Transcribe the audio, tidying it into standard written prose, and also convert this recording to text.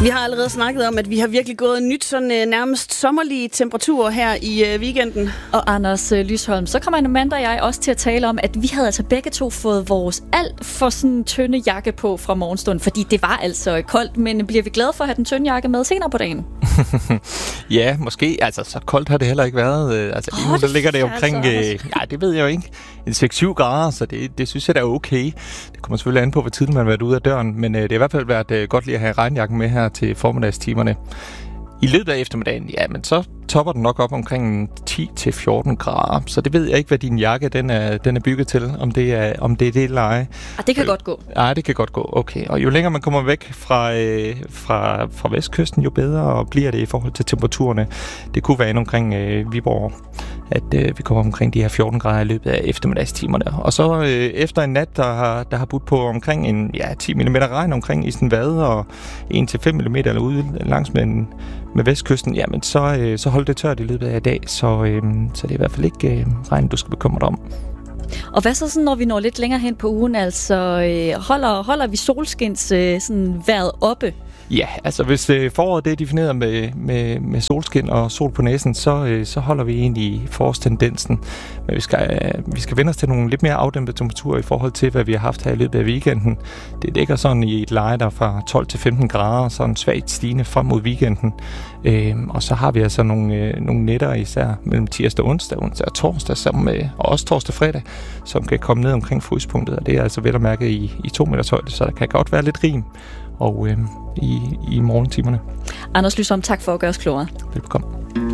Vi har allerede snakket om, at vi har virkelig gået nyt sådan nærmest sommerlige temperaturer her i weekenden. Og Anders Lysholm, så kommer Amanda og jeg også til at tale om, at vi havde altså begge to fået vores alt for sådan tynde jakke på fra morgenstunden, fordi det var altså koldt, men bliver vi glade for at have den tynde jakke med senere på dagen? Ja, måske. Altså, så koldt har det heller ikke været. Altså, lige nu der ligger det omkring, det ved jeg jo ikke, 6-7 grader, så det synes jeg da er okay. Det kommer selvfølgelig an på, hvor tidligt man har været ude af døren, men det har i hvert fald været godt lige at have regnjakken med her til formiddagstimerne. I løbet af eftermiddagen, ja, men så topper den nok op omkring 10-14 grader. Så det ved jeg ikke, hvad din jakke den er bygget til, om det er det eller ej. Det kan godt gå. Ja, det kan godt gå. Okay. Og jo længere man kommer væk fra vestkysten, jo bedre bliver det i forhold til temperaturerne. Det kunne være omkring Viborg, at vi kommer omkring de her 14 grader i løbet af eftermiddagstimerne. Og så efter en nat, der har budt på omkring 10 mm regn omkring Isenvad og 1-5 mm eller ude langs med vestkysten, jamen så hold det tørt i løbet af i dag, så det er i hvert fald ikke regn, du skal bekymre dig om. Og hvad så sådan, når vi når lidt længere hen på ugen, altså holder vi solskins sådan vejret oppe? Ja, altså hvis foråret det er defineret med solskin og sol på næsen, så holder vi egentlig forårstendensen. Men vi skal vende os til nogle lidt mere afdæmpede temperaturer i forhold til, hvad vi har haft her i løbet af weekenden. Det ligger sådan i et leje, der fra 12-15 grader, sådan svagt stigende frem mod weekenden. Og så har vi altså nogle nætter især mellem tirsdag og onsdag og torsdag, og også torsdag og fredag, som kan komme ned omkring fryspunktet. Og det er altså vel at mærke i 2 meters højde, så der kan godt være lidt rim og i morgentimerne. Anders Lysholm, tak for at gøre os klogere. Velbekomme.